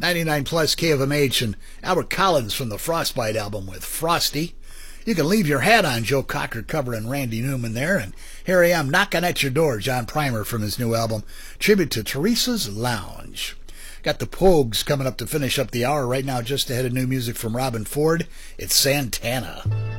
99 plus KFMH and Albert Collins from the Frostbite album with Frosty. You Can Leave Your Hat On, Joe Cocker covering Randy Newman there. And here I Am Knocking at Your Door, John Primer from his new album, Tribute to Teresa's Lounge. Got the Pogues coming up to finish up the hour right now, just ahead of new music from Robin Ford. It's Santana.